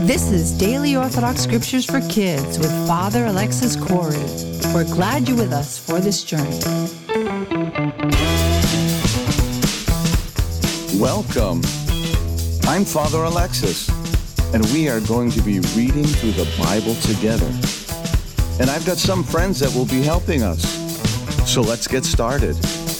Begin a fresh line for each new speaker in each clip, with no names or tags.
This is Daily Orthodox Scriptures for Kids with Father Alexis Corey. We're glad you're with us for this journey.
Welcome. I'm Father Alexis, and we are going to be reading through the Bible together. And I've got some friends that will be helping us. So let's get started.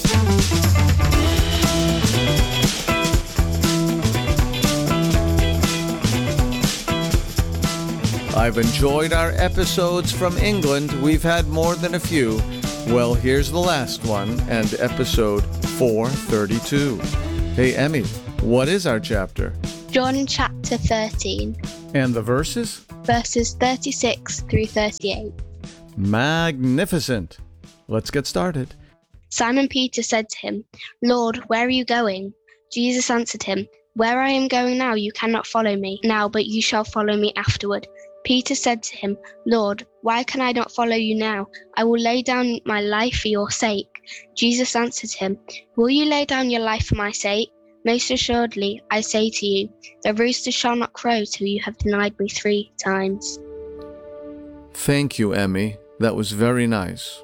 I've enjoyed our episodes from England. We've had more than a few. Well, here's the last one, and episode 432. Hey, Emmy, what is our chapter?
John chapter 13.
And the verses?
Verses 36 through 38.
Magnificent. Let's get started.
Simon Peter said to him, "Lord, where are you going?" Jesus answered him, "Where I am going now, you cannot follow me now, but you shall follow me afterward." Peter said to him, "Lord, why can I not follow you now? I will lay down my life for your sake." Jesus answered him, "Will you lay down your life for my sake? Most assuredly, I say to you, the rooster shall not crow till you have denied me 3 times.
Thank you, Emmy. That was very nice.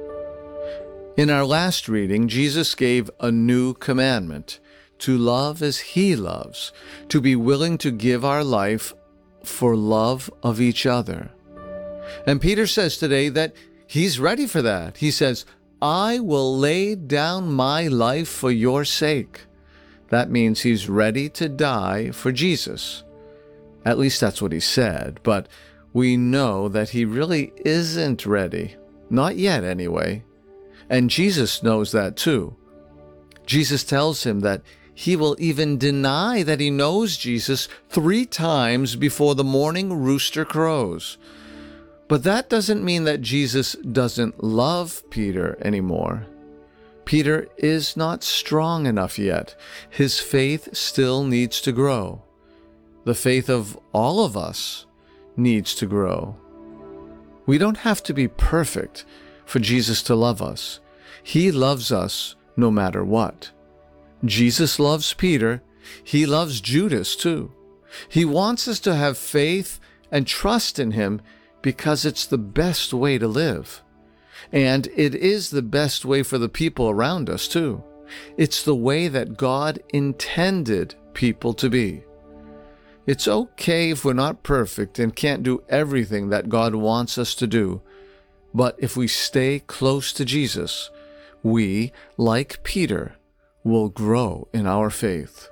In our last reading, Jesus gave a new commandment: to love as He loves, to be willing to give our life for love of each other. And Peter says today that he's ready for that. He says, "I will lay down my life for your sake." That means he's ready to die for Jesus. At least that's what he said, but we know that he really isn't ready. Not yet, anyway. And Jesus knows that too. Jesus tells him that he will even deny that he knows Jesus 3 times before the morning rooster crows. But that doesn't mean that Jesus doesn't love Peter anymore. Peter is not strong enough yet. His faith still needs to grow. The faith of all of us needs to grow. We don't have to be perfect for Jesus to love us. He loves us no matter what. Jesus loves Peter. He loves Judas too. He wants us to have faith and trust in him because it's the best way to live. And it is the best way for the people around us too. It's the way that God intended people to be. It's okay if we're not perfect and can't do everything that God wants us to do. But if we stay close to Jesus, we, like Peter, will grow in our faith.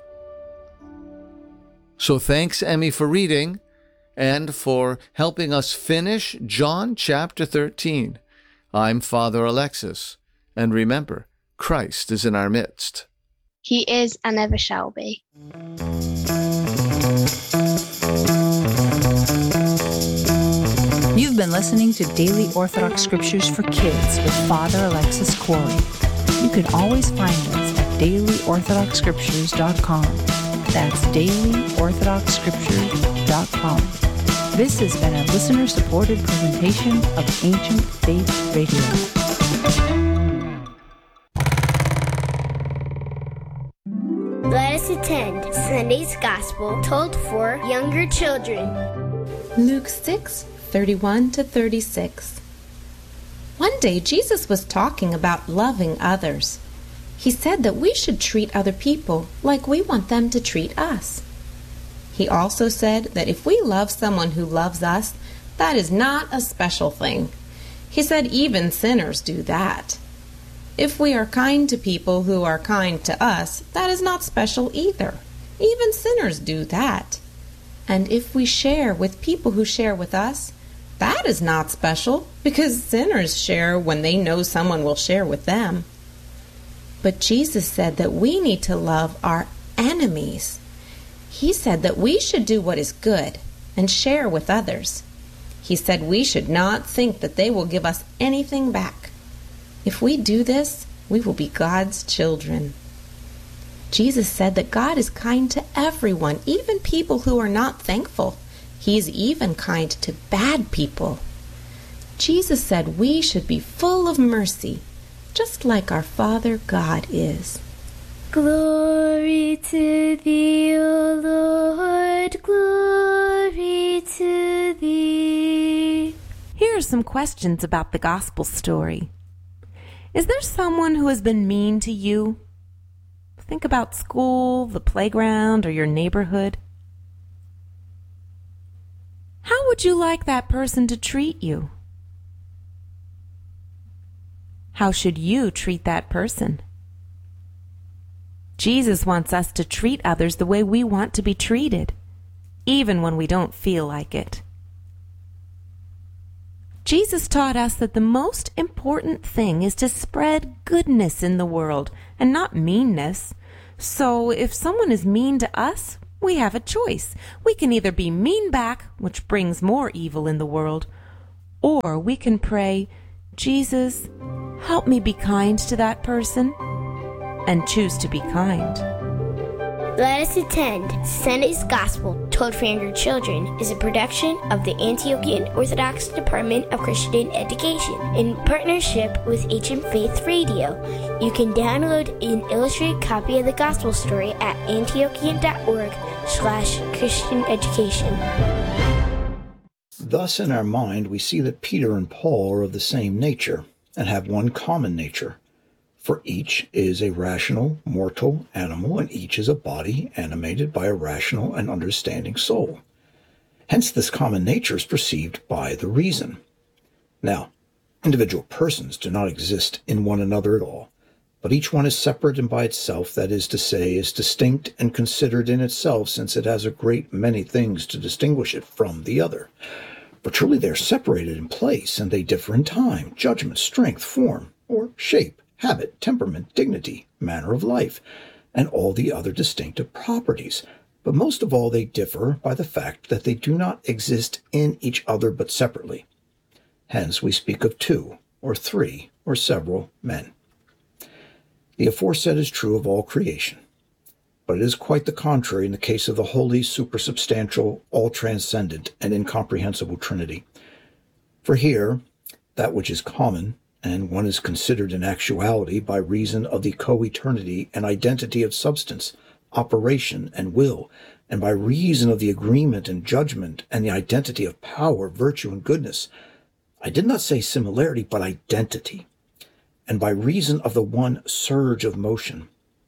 So thanks, Emmy, for reading and for helping us finish John chapter 13. I'm Father Alexis, and remember, Christ is in our midst.
He is and ever shall be.
You've been listening to Daily Orthodox Scriptures for Kids with Father Alexis Corey. You can always find us at dailyorthodoxscriptures.com. That's dailyorthodoxscriptures.com. This has been a listener-supported presentation of Ancient Faith Radio.
Let us attend Sunday's Gospel told for younger children.
Luke 6:31-36. One day Jesus was talking about loving others. He said that we should treat other people like we want them to treat us. He also said that if we love someone who loves us, that is not a special thing. He said even sinners do that. If we are kind to people who are kind to us, that is not special either. Even sinners do that. And if we share with people who share with us, that is not special, because sinners share when they know someone will share with them. But Jesus said that we need to love our enemies. He said that we should do what is good and share with others. He said we should not think that they will give us anything back. If we do this, we will be God's children. Jesus said that God is kind to everyone, even people who are not thankful. He is even kind to bad people. Jesus said we should be full of mercy, just like our Father God is.
Glory to thee, O Lord, glory
answer some questions about the gospel story. Is there someone who has been mean to you? Think about school, the playground, or your neighborhood. How would you like that person to treat you? How should you treat that person? Jesus wants us to treat others the way we want to be treated, even when we don't feel like it. Jesus taught us that the most important thing is to spread goodness in the world and not meanness. So if someone is mean to us, we have a choice. We can either be mean back, which brings more evil in the world, or we can pray, Jesus, help me be kind to that person, and choose to be kind.
Let Us Attend Sunday's Gospel Told for Younger Children is a production of the Antiochian Orthodox Department of Christian Education in partnership with HM Faith Radio. You can download an illustrated copy of the Gospel story at antiochian.org/Christian education.
Thus, in our mind, we see that Peter and Paul are of the same nature and have one common nature. For each is a rational, mortal animal, and each is a body animated by a rational and understanding soul. Hence, this common nature is perceived by the reason. Now, individual persons do not exist in one another at all, but each one is separate and by itself, that is to say, is distinct and considered in itself, since it has a great many things to distinguish it from the other. For truly they are separated in place, and they differ in time, judgment, strength, form, or shape, habit, temperament, dignity, manner of life, and all the other distinctive properties. But most of all, they differ by the fact that they do not exist in each other but separately. Hence, we speak of two, or three, or several men. The aforesaid is true of all creation, but it is quite the contrary in the case of the holy, supersubstantial, all-transcendent, and incomprehensible Trinity. For here, that which is common, and one is considered in actuality by reason of the co-eternity and identity of substance, operation, and will, and by reason of the agreement and judgment and the identity of power, virtue, and goodness. I did not say similarity, but identity, and by reason of the one surge of motion.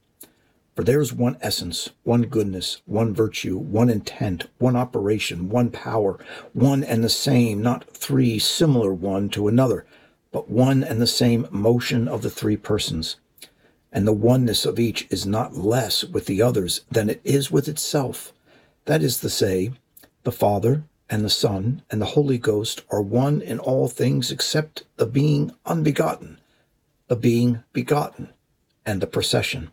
For there is one essence, one goodness, one virtue, one intent, one operation, one power, one and the same, not three similar one to another, but one and the same motion of the three persons. And the oneness of each is not less with the others than it is with itself. That is to say, the Father and the Son and the Holy Ghost are one in all things except the being unbegotten, the being begotten, and the procession.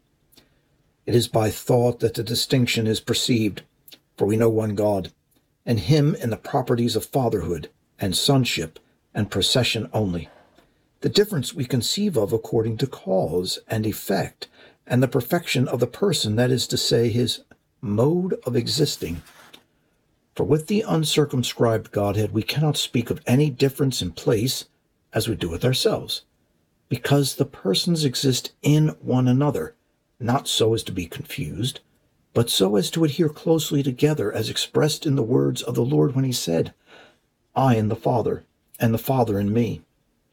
It is by thought that the distinction is perceived, for we know one God, and him in the properties of fatherhood and sonship and procession only. The difference we conceive of according to cause and effect, and the perfection of the person, that is to say, his mode of existing. For with the uncircumscribed Godhead we cannot speak of any difference in place as we do with ourselves, because the persons exist in one another, not so as to be confused, but so as to adhere closely together, as expressed in the words of the Lord when he said, I in the Father, and the Father in me.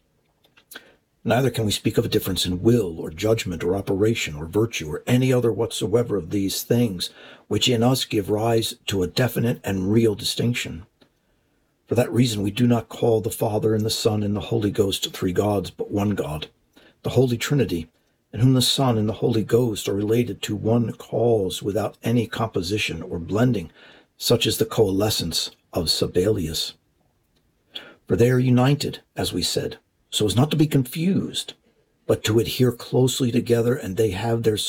Neither can we speak of a difference in will, or judgment, or operation, or virtue, or any other whatsoever of these things, which in us give rise to a definite and real distinction. For that reason we do not call the Father and the Son and the Holy Ghost three gods, but one God, the Holy Trinity, in whom the Son and the Holy Ghost are related to one cause without any composition or blending, such as the coalescence of Sabellius. For they are united, as we said, so as not to be confused, but to adhere closely together, and they have their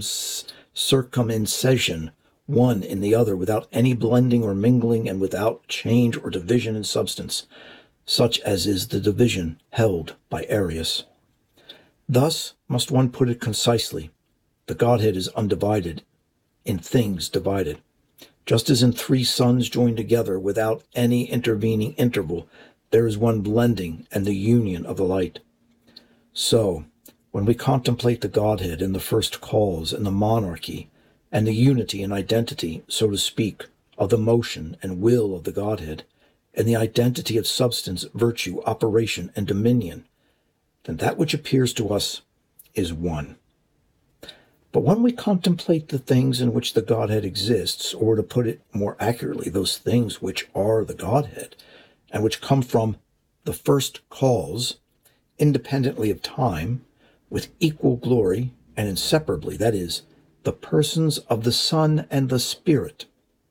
circumincision one in the other, without any blending or mingling, and without change or division in substance, such as is the division held by Arius. Thus must one put it concisely, the Godhead is undivided, in things divided, just as in three suns joined together without any intervening interval, there is one blending and the union of the light. So, when we contemplate the Godhead in the first cause and the monarchy, and the unity and identity, so to speak, of the motion and will of the Godhead, in the identity of substance, virtue, operation, and dominion, then that which appears to us is one. But when we contemplate the things in which the Godhead exists, or to put it more accurately, those things which are the Godhead, and which come from the first cause, independently of time, with equal glory and inseparably, that is, the persons of the Son and the Spirit,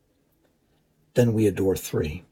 then we adore three.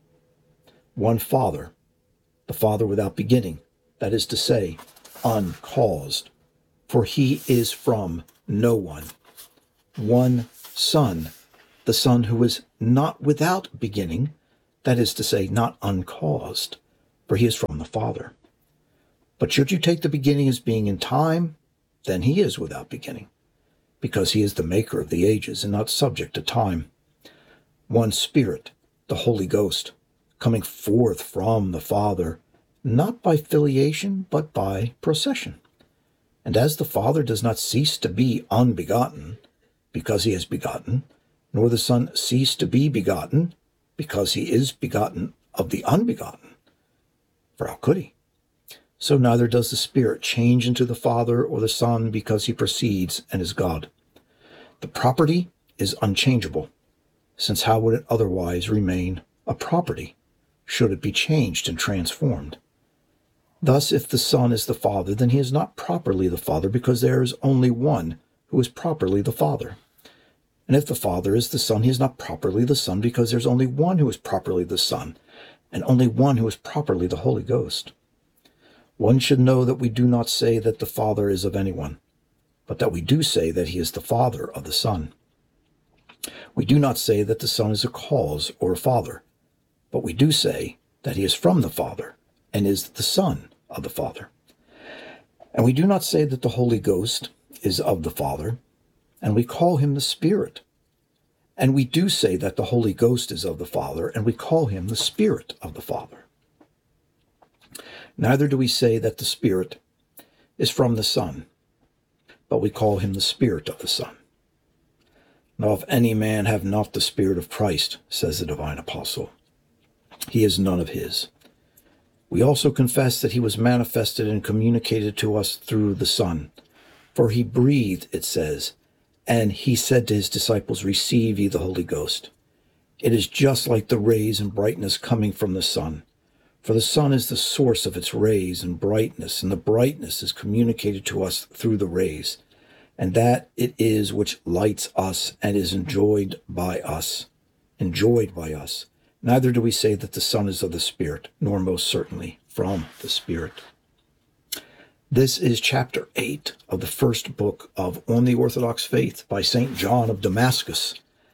One Father, the Father without beginning, that is to say, uncaused, for he is from no one. One Son, the Son who is not without beginning, that is to say, not uncaused, for he is from the Father. But should you take the beginning as being in time, then he is without beginning, because he is the maker of the ages and not subject to time. One Spirit, the Holy Ghost, coming forth from the Father, not by filiation, but by procession. And as the Father does not cease to be unbegotten, because he is begotten, nor the Son cease to be begotten, because he is begotten of the unbegotten, for how could he? So neither does the Spirit change into the Father or the Son, because he proceeds and is God. The property is unchangeable, since how would it otherwise remain a property, should it be changed and transformed? Thus, if the Son is the Father, then he is not properly the Father, because there is only one who is properly the Father. And if the Father is the Son, he is not properly the Son, because there's only one who is properly the Son, and only one who is properly the Holy Ghost. One should know that we do not say that the Father is of anyone, but that we do say that he is the Father of the Son. We do not say that the Son is a cause or a father, but we do say that he is from the Father and is the Son of the Father. And we do not say that the Holy Ghost is of the Father, and we call him the Spirit. And we do say that the Holy Ghost is of the Father, and we call him the Spirit of the Father. Neither do we say that the Spirit is from the Son, but we call him the Spirit of the Son. Now, if any man have not the Spirit of Christ, says the divine apostle, he is none of his. We also confess that he was manifested and communicated to us through the Son. For he breathed, it says, and he said to his disciples, receive ye the Holy Ghost. It is just like the rays and brightness coming from the sun. For the sun is the source of its rays and brightness, and the brightness is communicated to us through the rays. And that it is which lights us and is enjoyed by us. Neither do we say that the Son is of the Spirit, nor most certainly from the Spirit. This is chapter 8 of the first book of On the Orthodox Faith by St. John of Damascus.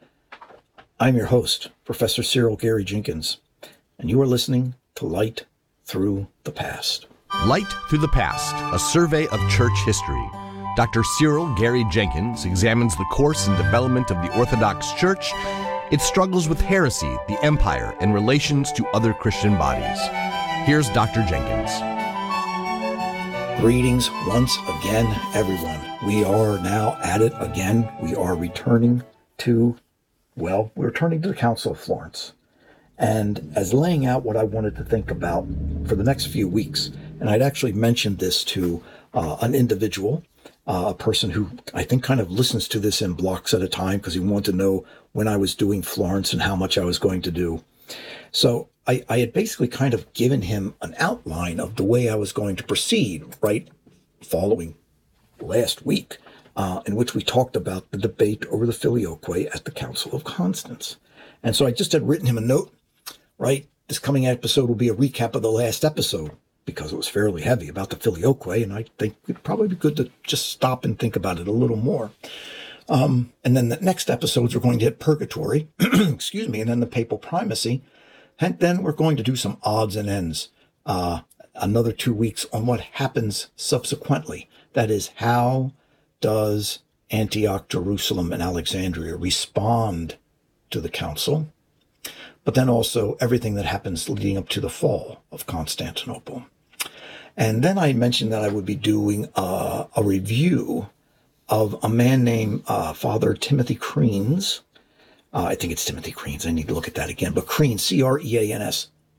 I'm your host, Professor Cyril Gary Jenkins, and you are listening to Light Through the Past.
Light Through the Past, a survey of church history. Dr. Cyril Gary Jenkins examines the course and development of the Orthodox Church, its struggles with heresy, the empire, and relations to other Christian bodies. Here's Dr. Jenkins.
Greetings once again, everyone. We are now at it again. We are returning to the Council of Florence. And as laying out what I wanted to think about for the next few weeks, and I'd actually mentioned this to an individual, a person who I think kind of listens to this in blocks at a time because he wanted to know when I was doing Florence and how much I was going to do. So I had basically kind of given him an outline of the way I was going to proceed, right, following last week, in which we talked about the debate over the Filioque at the Council of Constance. And so I just had written him a note, right? This coming episode will be a recap of the last episode because it was fairly heavy about the Filioque, and I think it'd probably be good to just stop and think about it a little more. And then the next episodes are going to hit purgatory, excuse me, and then the papal primacy. And then we're going to do some odds and ends, another 2 weeks on what happens subsequently. That is, how does Antioch, Jerusalem, and Alexandria respond to the council? But then also everything that happens leading up to the fall of Constantinople. And then I mentioned that I would be doing a review of a man named Father Timothy Creans. I think it's Timothy Creans. I need to look at that again. But Creans, C-R-E-A-N-S,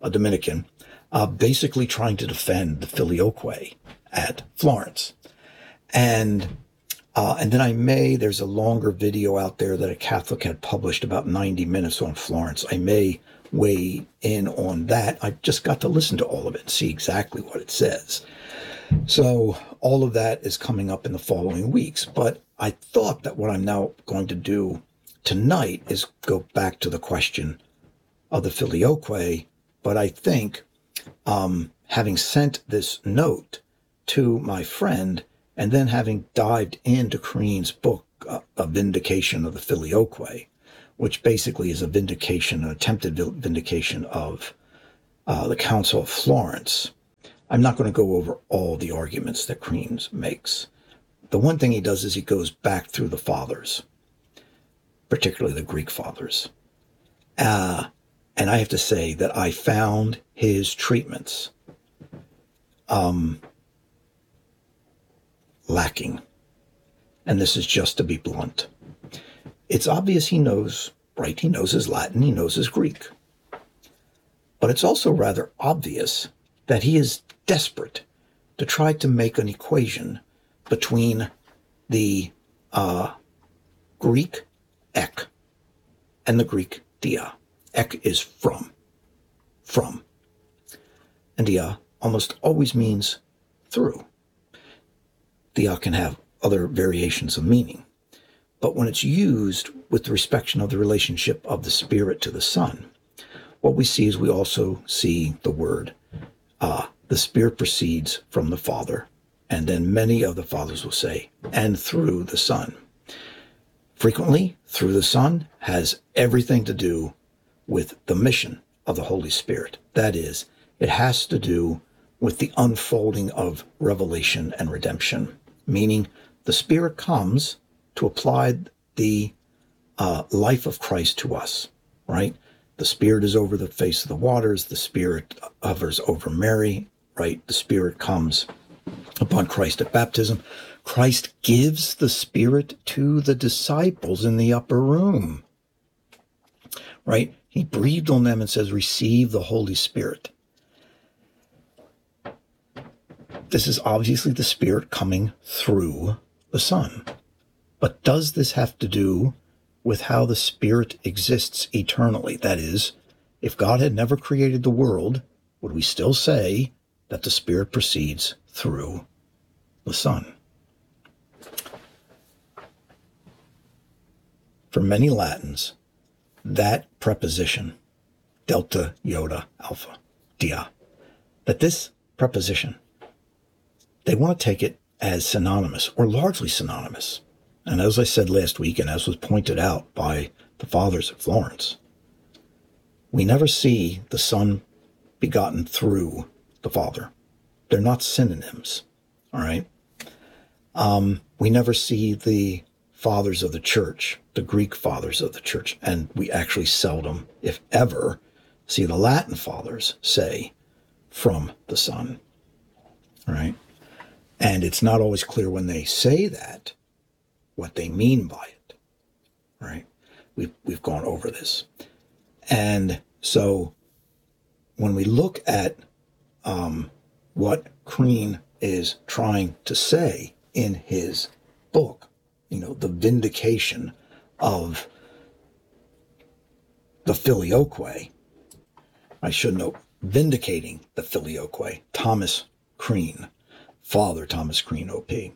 a Dominican, basically trying to defend the Filioque at Florence. And then there's a longer video out there that a Catholic had published, about 90 minutes on Florence. I may weigh in on that. I just got to listen to all of it and see exactly what it says. So all of that is coming up in the following weeks. But I thought that what I'm now going to do tonight is go back to the question of the Filioque. But I think having sent this note to my friend, and then having dived into Crean's book, A Vindication of the Filioque, which basically is an attempted vindication of the Council of Florence, I'm not going to go over all the arguments that Crean makes. The one thing he does is he goes back through the fathers, particularly the Greek fathers. And I have to say that I found his treatments lacking. And this is just to be blunt. It's obvious he knows, right? He knows his Latin, he knows his Greek. But it's also rather obvious that he is desperate to try to make an equation between the Greek ek and the Greek dia. Ek is from. And dia almost always means through. Dia can have other variations of meaning. But when it's used with respect of the relationship of the Spirit to the Son, what we see is we also see the word, the Spirit proceeds from the Father, and then many of the fathers will say, and through the Son. Frequently, through the Son has everything to do with the mission of the Holy Spirit. That is, it has to do with the unfolding of revelation and redemption, meaning the Spirit comes to apply the life of Christ to us, right? The Spirit is over the face of the waters. The Spirit hovers over Mary, right? The Spirit comes upon Christ at baptism. Christ gives the Spirit to the disciples in the upper room, right? He breathed on them and says, receive the Holy Spirit. This is obviously the Spirit coming through the Son. But does this have to do with how the Spirit exists eternally? That is, if God had never created the world, would we still say that the Spirit proceeds through the Son? For many Latins, that preposition, delta, iota, alpha, dia, that this preposition, they want to take it as synonymous or largely synonymous. And as I said last week, and as was pointed out by the fathers at Florence, we never see the Son begotten through the Father. They're not synonyms, all right? We never see the fathers of the church, the Greek fathers of the church, and we actually seldom, if ever, see the Latin fathers say, from the Son, all right? And it's not always clear when they say that, what they mean by it, right? We've gone over this. And so when we look at what Crean is trying to say in his book, the vindication of the Filioque, I should note, vindicating the Filioque, Thomas Crean, Father Thomas Crean, OP.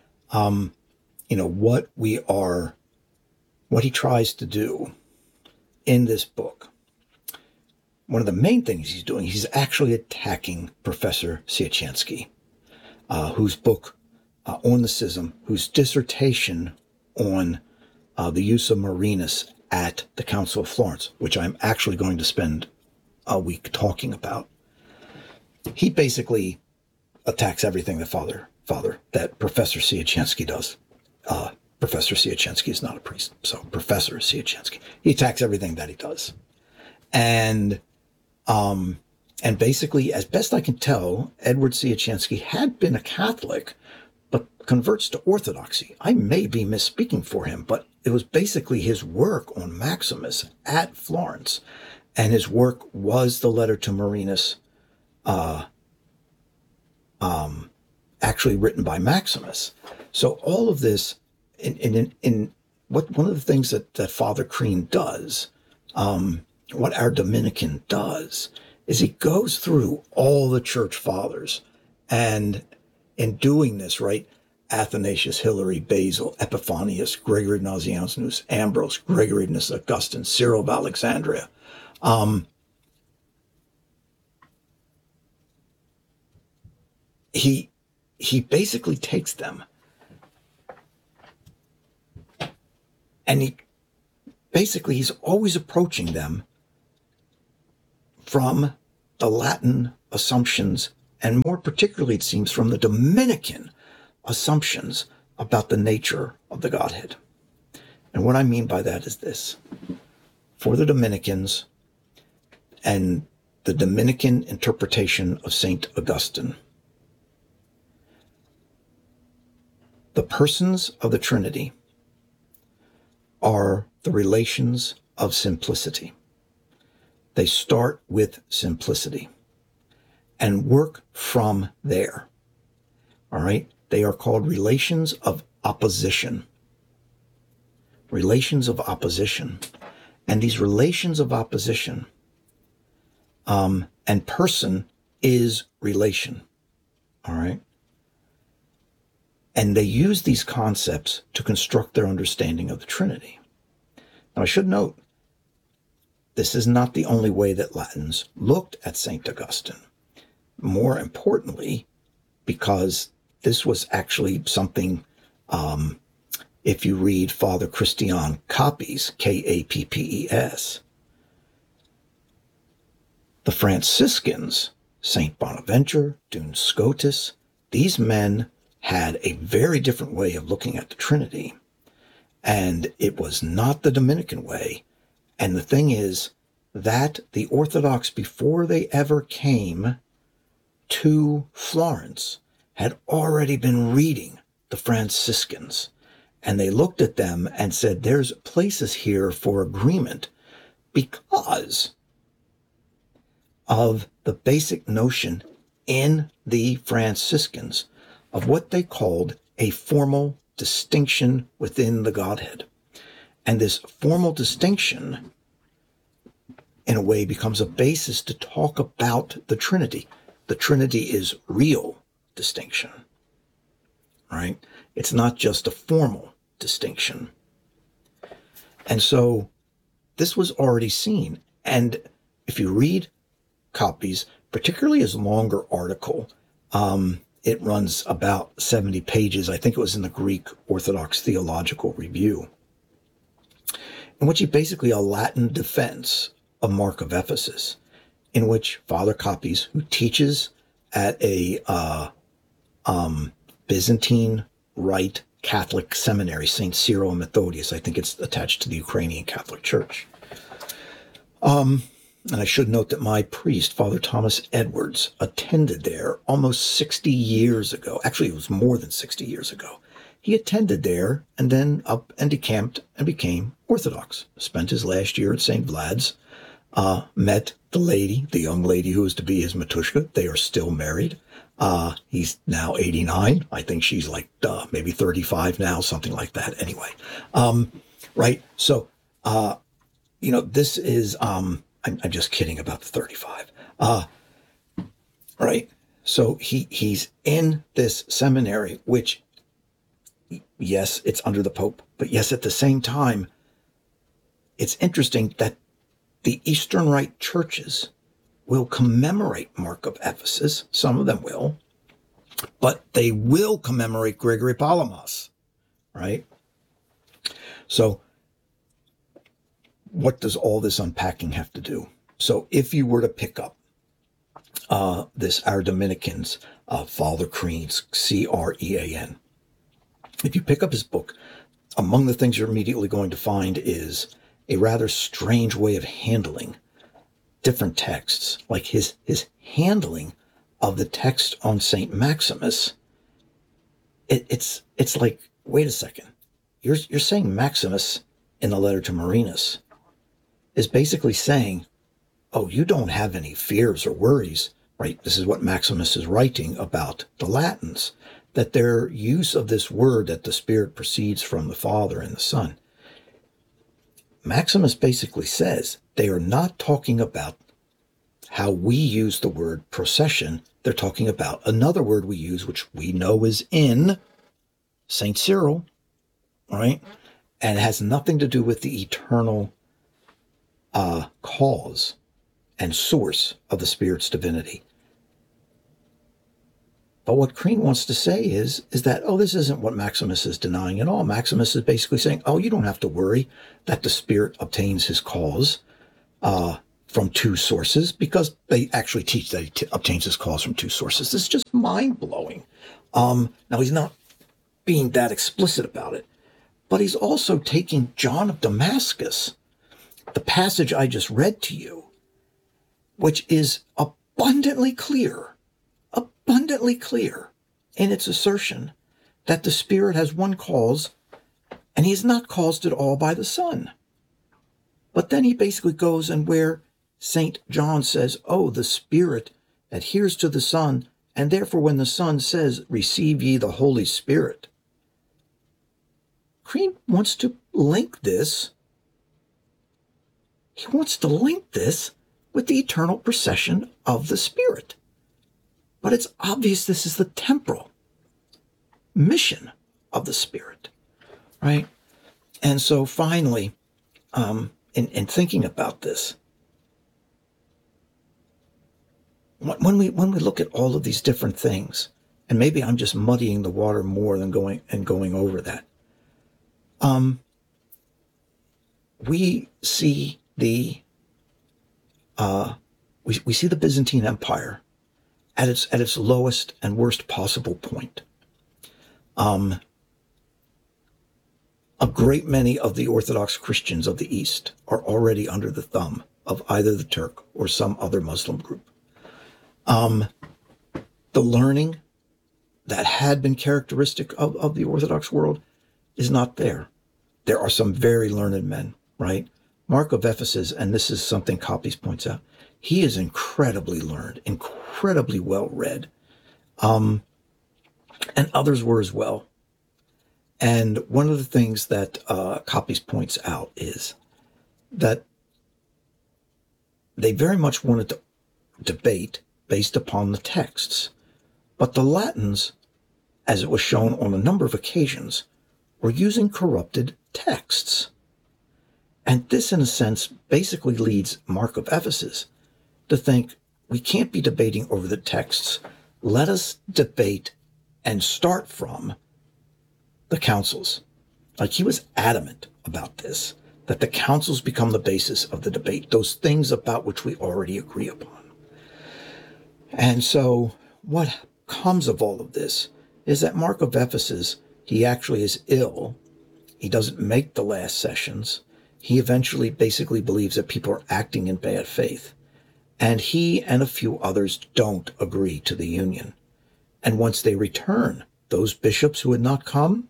What he tries to do in this book, one of the main things he's doing, he's actually attacking Professor Siecienski, whose book on the schism, whose dissertation on the use of Marinus at the Council of Florence, which I'm actually going to spend a week talking about. He basically attacks everything that Professor Siecienski does. Professor Siecienski is not a priest, so Professor Siecienski. He attacks everything that he does. And basically, as best I can tell, Edward Siecienski had been a Catholic, but converts to Orthodoxy. I may be misspeaking for him, but it was basically his work on Maximus at Florence And his work was the letter to Marinus, actually written by Maximus. So all of this, in one of the things that Father Crean does, what our Dominican does, is he goes through all the church fathers, and in doing this, right, Athanasius, Hilary, Basil, Epiphanius, Gregory of Nazianzus, Ambrose, Gregory of Augustine, Cyril of Alexandria. He basically takes them and he's always approaching them from the Latin assumptions, and more particularly, it seems, from the Dominican assumptions about the nature of the Godhead. And what I mean by that is this. For the Dominicans and the Dominican interpretation of St. Augustine, the persons of the Trinity are the relations of simplicity. They start with simplicity and work from there. All right? They are called relations of opposition. Relations of opposition. And these relations of opposition, and person is relation. All right? And they use these concepts to construct their understanding of the Trinity. Now, I should note, this is not the only way that Latins looked at St. Augustine. More importantly, because this was actually something, if you read Father Christian Kappes, Kappes, the Franciscans, St. Bonaventure, Duns Scotus, these men had a very different way of looking at the Trinity. And it was not the Dominican way. And the thing is that the Orthodox, before they ever came to Florence, had already been reading the Franciscans. And they looked at them and said, there's places here for agreement because of the basic notion in the Franciscans of what they called a formal distinction within the Godhead. And this formal distinction, in a way, becomes a basis to talk about the Trinity. The Trinity is real distinction, right? It's not just a formal distinction. And so this was already seen. And if you read Kappes, particularly his longer article, it runs about 70 pages. I think it was in the Greek Orthodox Theological Review, in which he basically a Latin defense of Mark of Ephesus, in which Father Kappes, who teaches at a Byzantine Rite Catholic seminary, St. Cyril and Methodius, I think it's attached to the Ukrainian Catholic Church. And I should note that my priest, Father Thomas Edwards, attended there almost 60 years ago. Actually, it was more than 60 years ago. He attended there and then up and decamped and became Orthodox. Spent his last year at St. Vlad's, met the lady, the young lady who was to be his Matushka. They are still married. He's now 89. I think she's like maybe 35 now, something like that. Anyway, right. So, this is, I'm just kidding about the 35. Right. So he's in this seminary, which, yes, it's under the Pope, but yes, at the same time, it's interesting that the Eastern Rite churches will commemorate Mark of Ephesus. Some of them will, but they will commemorate Gregory Palamas, right? So what does all this unpacking have to do? So if you were to pick up our Dominicans, Father Crean's, Crean, if you pick up his book, among the things you're immediately going to find is a rather strange way of handling different texts, like his handling of the text on St. Maximus. It's like, wait a second, you're saying Maximus in the letter to Marinus is basically saying oh, you don't have any fears or worries, right? This is what Maximus is writing about the Latins, that their use of this word that the Spirit proceeds from the Father and the Son. Maximus basically says they are not talking about how we use the word procession. They're talking about another word we use, which we know is in St. Cyril, right? And it has nothing to do with the eternal cause and source of the Spirit's divinity. But what Crean wants to say is that, oh, this isn't what Maximus is denying at all. Maximus is basically saying, oh, you don't have to worry that the Spirit obtains his cause from two sources, because they actually teach that he obtains his cause from two sources. This is just mind-blowing. Now, he's not being that explicit about it, but he's also taking John of Damascus, the passage I just read to you, which is abundantly clear in its assertion that the Spirit has one cause, and he is not caused at all by the Son. But then he basically goes, and where St. John says, oh, the Spirit adheres to the Son, and therefore when the Son says, receive ye the Holy Spirit, Crean wants to link this. He wants to link this with the eternal procession of the Spirit. But it's obvious this is the temporal mission of the Spirit, right? And so finally, in thinking about this, when we look at all of these different things, and maybe I'm just muddying the water more than going over that, we see the we see the Byzantine Empire at its lowest and worst possible point. A great many of the Orthodox Christians of the East are already under the thumb of either the Turk or some other Muslim group. The learning that had been characteristic of the Orthodox world is not there. There are some very learned men, right? Mark of Ephesus, and this is something Copies points out, he is incredibly learned, incredibly well-read, and others were as well. And one of the things that Copies points out is that they very much wanted to debate based upon the texts, but the Latins, as it was shown on a number of occasions, were using corrupted texts. And this, in a sense, basically leads Mark of Ephesus to think, we can't be debating over the texts. Let us debate and start from the councils. Like, he was adamant about this, that the councils become the basis of the debate, those things about which we already agree upon. And so what comes of all of this is that Mark of Ephesus, he actually is ill. He doesn't make the last sessions. He eventually basically believes that people are acting in bad faith. And he and a few others don't agree to the union. And once they return, those bishops who had not come,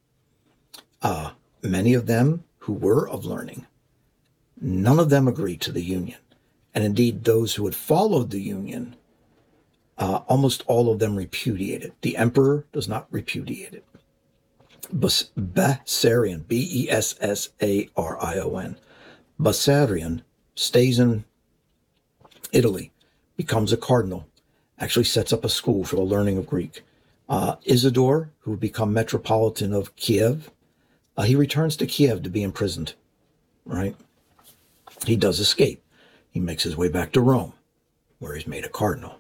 many of them who were of learning, none of them agreed to the union. And indeed, those who had followed the union, almost all of them repudiate it. The emperor does not repudiate it. Bessarion, Bessarion, Bessarion stays in Italy, becomes a cardinal, actually sets up a school for the learning of Greek. Isidore, who would become Metropolitan of Kiev, he returns to Kiev to be imprisoned, right? He does escape. He makes his way back to Rome, where he's made a cardinal.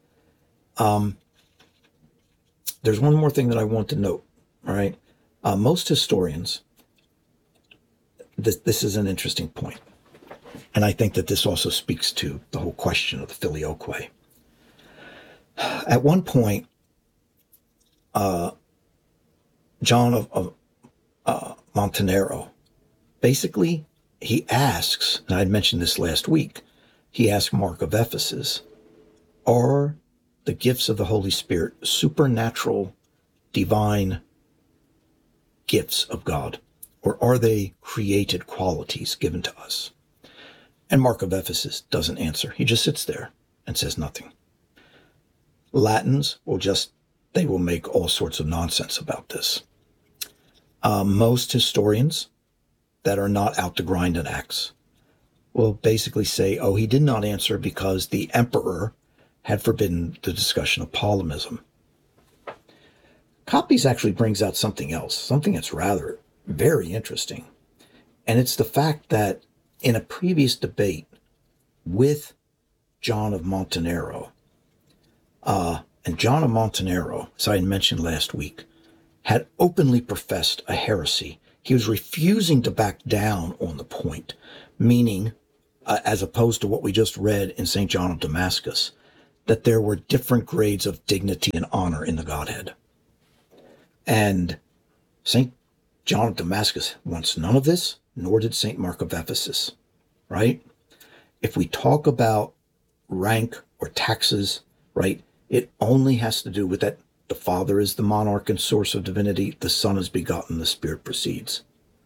There's one more thing that I want to note, all right? Most historians, this is an interesting point, and I think that this also speaks to the whole question of the filioque. At one point, John of Montenero, basically, he asks, and I mentioned this last week, he asked Mark of Ephesus, are the gifts of the Holy Spirit supernatural, divine gifts of God, or are they created qualities given to us? And Mark of Ephesus doesn't answer. He just sits there and says nothing. Latins they will make all sorts of nonsense about this. Most historians that are not out to grind an axe will basically say, oh, he did not answer because the emperor had forbidden the discussion of polemism. Copies actually brings out something else, something that's rather very interesting. And it's the fact that in a previous debate with John of Montenero, and John of Montenero, as I had mentioned last week, had openly professed a heresy. He was refusing to back down on the point, meaning, as opposed to what we just read in St. John of Damascus, that there were different grades of dignity and honor in the Godhead. And St. John of Damascus wants none of this, nor did St. Mark of Ephesus, right? If we talk about rank or taxes, right, it only has to do with that the Father is the monarch and source of divinity, the Son is begotten, the Spirit proceeds.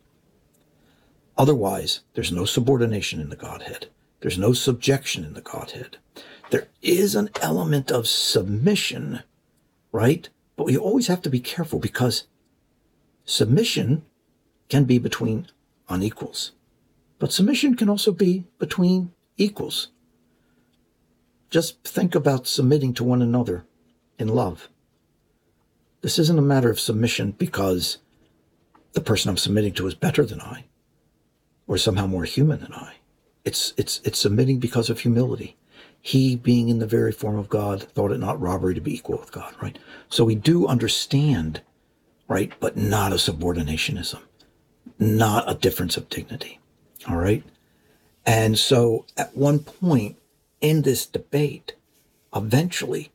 Otherwise, there's no subordination in the Godhead. There's no subjection in the Godhead. There is an element of submission, right? But we always have to be careful because submission can be between unequals, but submission can also be between equals. Just think about submitting to one another in love. This isn't a matter of submission because the person I'm submitting to is better than I or somehow more human than I. It's submitting because of humility. He, being in the very form of God, thought it not robbery to be equal with God, right? So we do understand, right, but not a subordinationism, not a difference of dignity, all right? And so at one point in this debate, eventually,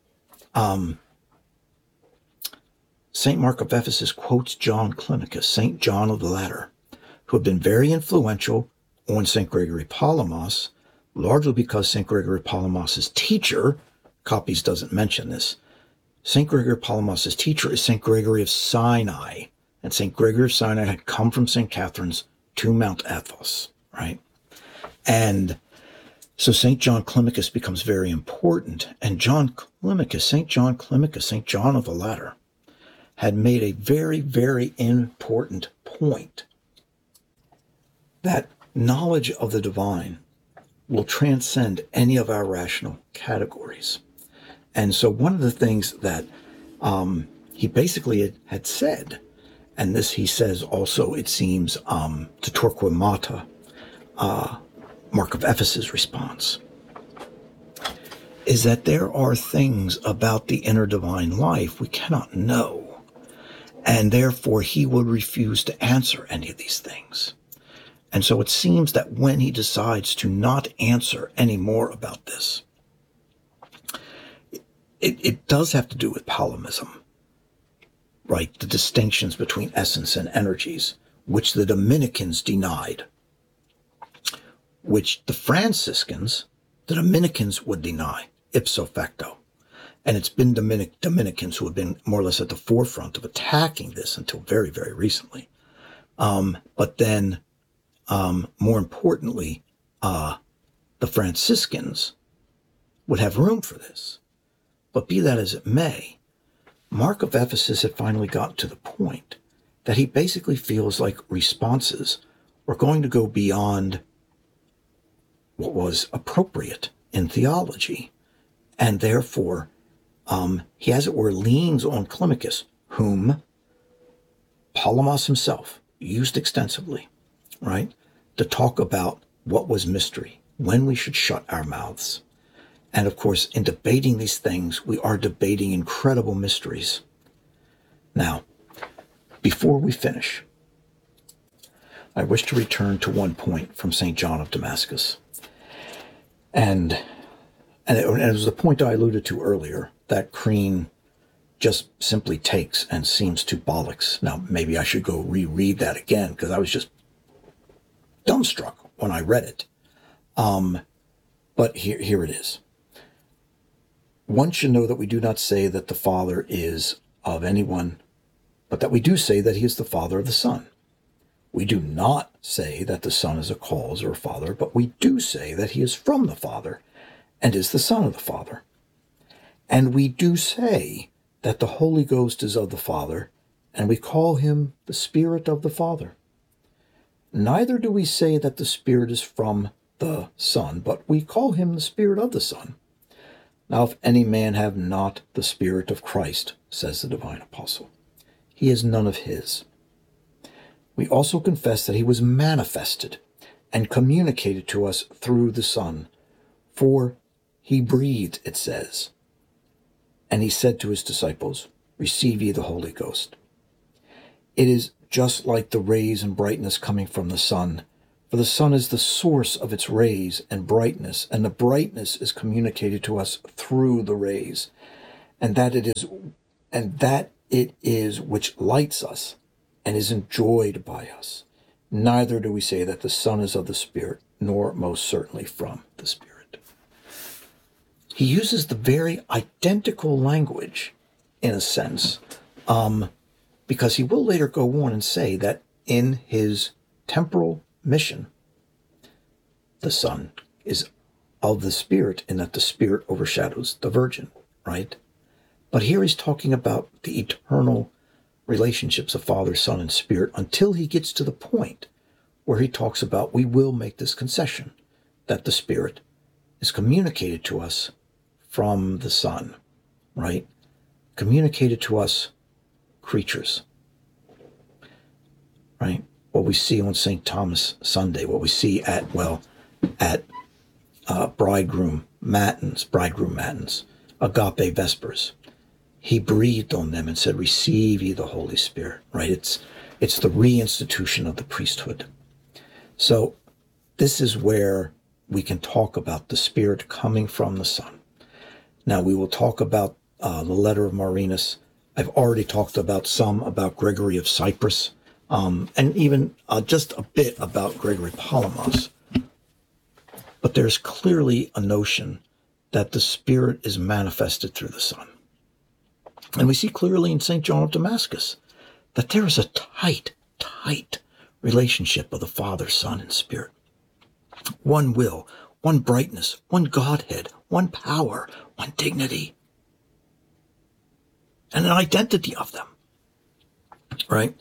St. Mark of Ephesus quotes John Clinicus, St. John of the Ladder, who had been very influential on St. Gregory Palamas, largely because St. Gregory Palamas' teacher, Copies doesn't mention this, St. Gregory Palamas' teacher is St. Gregory of Sinai, and St. Gregory of Sinai had come from St. Catherine's to Mount Athos, right? And so St. John Climacus becomes very important, and St. John Climacus, St. John of the Ladder, had made a very, very important point that knowledge of the divine will transcend any of our rational categories. And so one of the things that he basically had said, and this he says also, it seems, to Torquemada, Mark of Ephesus' response, is that there are things about the inner divine life we cannot know, and therefore he would refuse to answer any of these things. And so it seems that when he decides to not answer any more about this, it does have to do with Palamism, right? The distinctions between essence and energies, which the Dominicans denied, which the Franciscans, the Dominicans would deny ipso facto. And it's been Dominicans who have been more or less at the forefront of attacking this until very, very recently. But then, more importantly, the Franciscans would have room for this. But be that as it may, Mark of Ephesus had finally gotten to the point that he basically feels like responses are going to go beyond what was appropriate in theology. And therefore, he, as it were, leans on Climacus, whom Palamas himself used extensively, right, to talk about what was mystery, when we should shut our mouths. And of course, in debating these things, we are debating incredible mysteries. Now, before we finish, I wish to return to one point from St. John of Damascus. And it was the point I alluded to earlier, that Crean just simply takes and seems to bollocks. Now, maybe I should go reread that again, because I was just dumbstruck when I read it. But here it is. One should know that we do not say that the Father is of anyone, but that we do say that he is the Father of the Son. We do not say that the Son is a cause or a Father, but we do say that he is from the Father and is the Son of the Father. And we do say that the Holy Ghost is of the Father, and we call him the Spirit of the Father. Neither do we say that the Spirit is from the Son, but we call him the Spirit of the Son. Now, if any man have not the Spirit of Christ, says the divine apostle, he is none of his. We also confess that he was manifested and communicated to us through the Son. For he breathed, it says, and he said to his disciples, receive ye the Holy Ghost. It is just like the rays and brightness coming from the sun, for the sun is the source of its rays and brightness, and the brightness is communicated to us through the rays, and that it is which lights us and is enjoyed by us. Neither do we say that the Son is of the Spirit, nor most certainly from the Spirit. He uses the very identical language, in a sense, because he will later go on and say that in his temporal mission, the Son is of the Spirit, in that the Spirit overshadows the Virgin, right? But here he's talking about the eternal relationships of Father, Son, and Spirit until he gets to the point where he talks about we will make this concession that the Spirit is communicated to us from the Son, right? Communicated to us creatures, right? What we see on St. Thomas Sunday, what we see at bridegroom matins, agape vespers. He breathed on them and said, receive ye the Holy Spirit, right? It's the reinstitution of the priesthood. So this is where we can talk about the Spirit coming from the Son. Now we will talk about the letter of Marinus. I've already talked about Gregory of Cyprus, and even just a bit about Gregory Palamas. But there's clearly a notion that the Spirit is manifested through the Son. And we see clearly in St. John of Damascus that there is a tight relationship of the Father, Son, and Spirit. One will, one brightness, one Godhead, one power, one dignity, and an identity of them, right?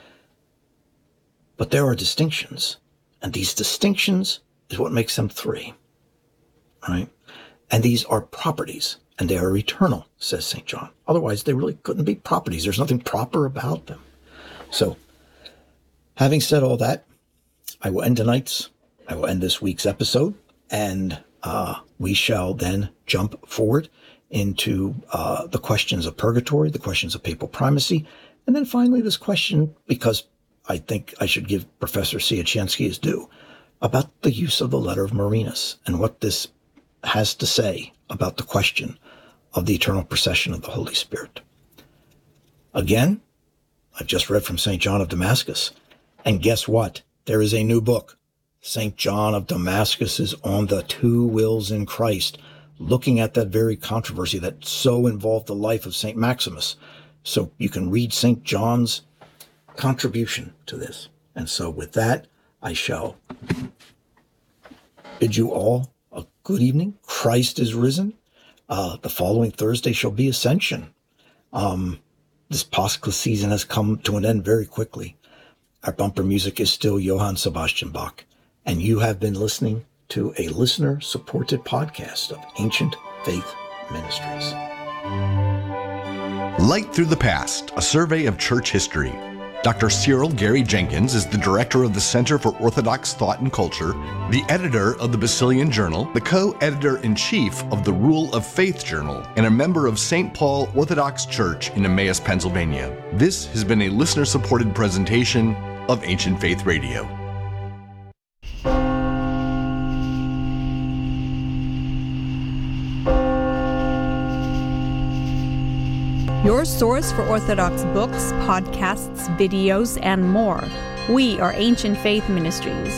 But there are distinctions, and these distinctions is what makes them three, right? And these are properties, and they are eternal, says St. John. Otherwise, they really couldn't be properties. There's nothing proper about them. So, having said all that, I will end this week's episode, and we shall then jump forward into the questions of purgatory, the questions of papal primacy, and then finally this question, because I think I should give Professor Siaczynski his due, about the use of the letter of Marinus and what this has to say about the question of the eternal procession of the Holy Spirit. Again, I've just read from St. John of Damascus, and guess what? There is a new book. St. John of Damascus is on the two wills in Christ, looking at that very controversy that so involved the life of St. Maximus. So you can read St. John's contribution to this. And so with that, I shall bid you all a good evening. Christ is risen. The following Thursday shall be Ascension. This Paschal season has come to an end very quickly. Our bumper music is still Johann Sebastian Bach. And you have been listening to a listener-supported podcast of Ancient Faith Ministries.
Light Through the Past, a survey of church history. Dr. Cyril Gary Jenkins is the director of the Center for Orthodox Thought and Culture, the editor of the Basilian Journal, the co-editor-in-chief of the Rule of Faith Journal, and a member of St. Paul Orthodox Church in Emmaus, Pennsylvania. This has been a listener-supported presentation of Ancient Faith Radio.
Your source for Orthodox books, podcasts, videos, and more. We are Ancient Faith Ministries.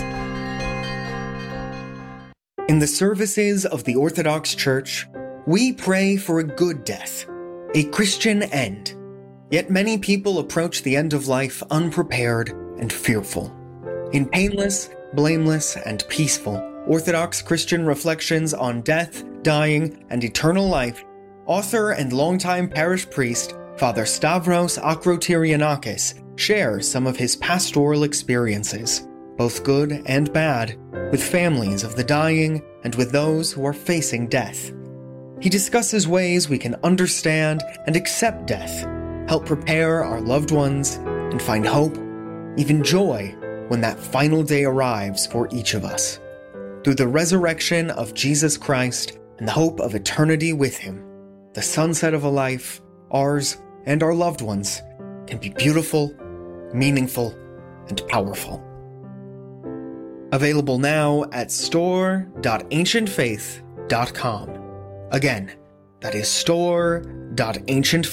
In the services of the Orthodox Church, we pray for a good death, a Christian end. Yet many people approach the end of life unprepared and fearful. In painless, blameless, and peaceful Orthodox Christian reflections on death, dying, and eternal life, author and longtime parish priest Father Stavros Akrotyrianakis shares some of his pastoral experiences, both good and bad, with families of the dying and with those who are facing death. He discusses ways we can understand and accept death, help prepare our loved ones, and find hope, even joy, when that final day arrives for each of us. Through the resurrection of Jesus Christ and the hope of eternity with Him, the sunset of a life, ours and our loved ones, can be beautiful, meaningful, and powerful. Available now at store.ancientfaith.com. Again, that is store.ancientfaith.com.